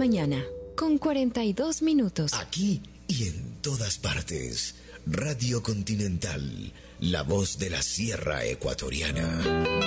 mañana, con 42 minutos. Aquí y en todas partes. Radio Continental, la voz de la Sierra Ecuatoriana.